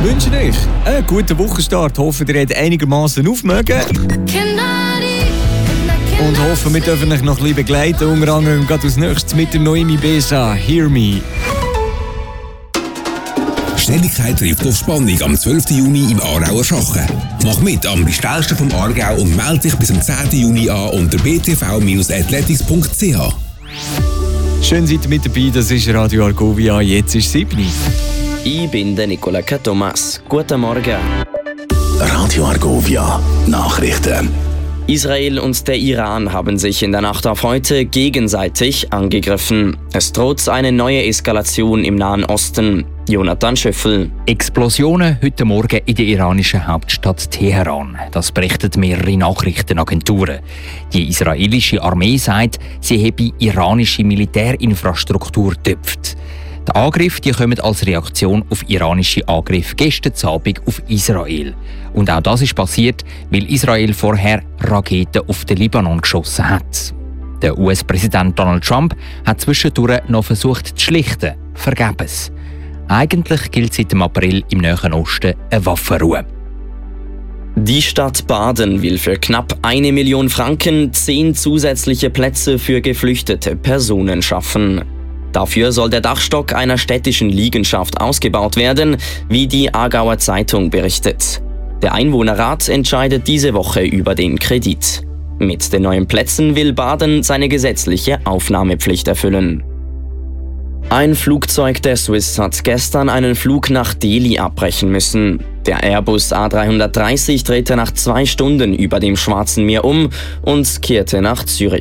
wünschen euch einen guten Wochenstart. Hoffen, ihr habt einigermaßen aufmögen. Und hoffen, wir dürfen euch noch ein bisschen begleiten. Unter anderem gerade als nächstes mit der Noemi Besa. Hear Me. Schnelligkeit trifft auf Spannung am 12. Juni im Aarauer Schachen. Mach mit am Bestellsten vom Aargau und melde dich bis zum 10. Juni an unter btv-athletics.ch. Schön seid ihr mit dabei, das ist Radio Argovia, jetzt ist 7. Ich bin der Nicola Thomas. Guten Morgen. Radio Argovia, Nachrichten. Israel und der Iran haben sich in der Nacht auf heute gegenseitig angegriffen. Es droht eine neue Eskalation im Nahen Osten. Jonathan Schöffel. Explosionen heute Morgen in der iranischen Hauptstadt Teheran. Das berichten mehrere Nachrichtenagenturen. Die israelische Armee sagt, sie habe iranische Militärinfrastruktur getöpft. Die Angriffe kommen als Reaktion auf iranische Angriffe gestern Abend auf Israel. Und auch das ist passiert, weil Israel vorher Raketen auf den Libanon geschossen hat. Der US-Präsident Donald Trump hat zwischendurch noch versucht zu schlichten, vergebens. Eigentlich gilt seit dem April im Nahen Osten eine Waffenruhe. Die Stadt Baden will für knapp 1 Million Franken 10 zusätzliche Plätze für geflüchtete Personen schaffen. Dafür soll der Dachstock einer städtischen Liegenschaft ausgebaut werden, wie die Aargauer Zeitung berichtet. Der Einwohnerrat entscheidet diese Woche über den Kredit. Mit den neuen Plätzen will Baden seine gesetzliche Aufnahmepflicht erfüllen. Ein Flugzeug der Swiss hat gestern einen Flug nach Delhi abbrechen müssen. Der Airbus A330 drehte nach 2 Stunden über dem Schwarzen Meer um und kehrte nach Zürich.